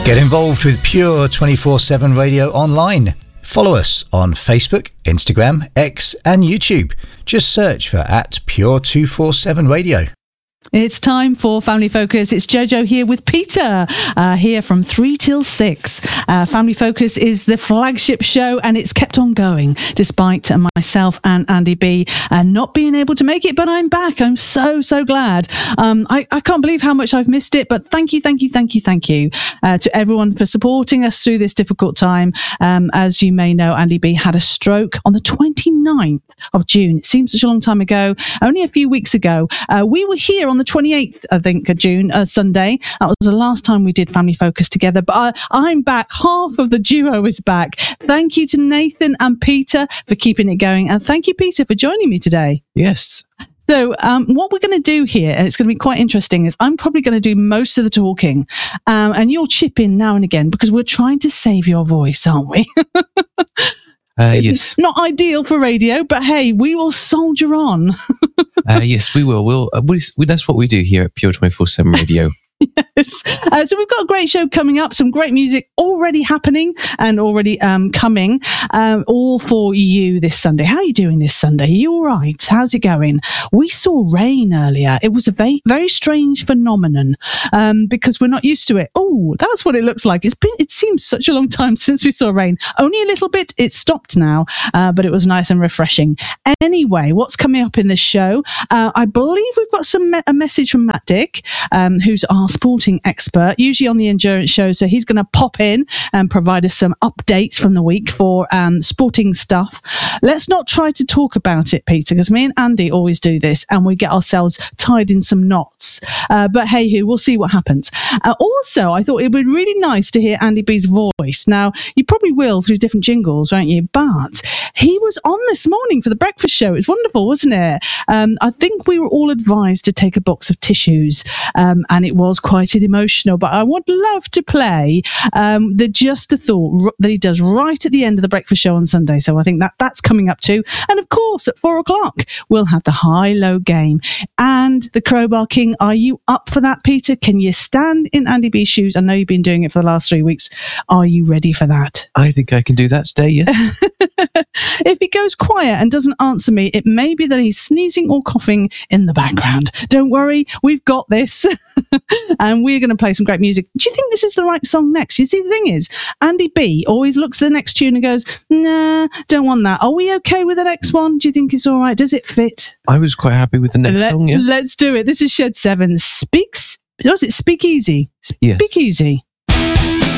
Get involved with Pure 24/7 Radio online. Follow us on Facebook, Instagram, X and YouTube. Just search for @Pure247 Radio. It's time for Family Focus. It's Jojo here with Peter, here from 3 till 6. Family Focus is the flagship show and it's kept on going despite myself and Andy B not being able to make it, but I'm back. I'm so glad. I can't believe how much I've missed it, but thank you to everyone for supporting us through this difficult time. As you may know, Andy B had a stroke on the 29th of June. It seems such a long time ago, only a few weeks ago. We were here on the 28th, I think, of June, Sunday. That was the last time we did Family Focus together. But I'm back. Half of the duo is back. Thank you to Nathan and Peter for keeping it going. And thank you, Peter, for joining me today. Yes. So what we're going to do here, and it's going to be quite interesting, is I'm probably going to do most of the talking. And you'll chip in now and again because we're trying to save your voice, aren't we? Yes. Not ideal for radio, but hey, we will soldier on. Yes, we will. That's what we do here at Pure 24/7 Radio. Yes. So we've got a great show coming up, some great music already happening and already coming, all for you this Sunday. How are you doing this Sunday? Are you all right? How's it going? We saw rain earlier. It was a very strange phenomenon because we're not used to it. Oh, that's what it looks like. It seems such a long time since we saw rain. Only a little bit. It's stopped now, but it was nice and refreshing. Anyway, what's coming up in this show? I believe we've got a message from Matt Dick, who's our sporting expert, usually on the endurance show. So he's going to pop in and provide us some updates from the week for sporting stuff. Let's not try to talk about it, Peter, because me and Andy always do this and we get ourselves tied in some knots. But hey, we'll see what happens. Also, I thought it would be really nice to hear Andy B's voice. Now, you probably will through different jingles, won't you? But he was on this morning for the breakfast show. It's wonderful, wasn't it? I think we were all advised to take a box of tissues, and it was quite emotional, but I would love to play just a thought that he does right at the end of the breakfast show on Sunday. So I think that's coming up too. And of course, at 4:00, we'll have the high-low game and the Crowbar King. Are you up for that, Peter? Can you stand in Andy B's shoes? I know you've been doing it for the last 3 weeks. Are you ready for that? I think I can do that today, yes. If he goes quiet and doesn't answer me, it may be that he's sneezing or coughing in the background. Don't worry, we've got this. And we're going to play some great music. Do you think this is the right song next? You see, the thing is, Andy B always looks at the next tune and goes, nah, don't want that. Are we okay with the next one? Do you think it's all right? Does it fit? I was quite happy with the next song, yeah. Let's do it. This is Shed 7. Speakeasy. Yes. Speakeasy.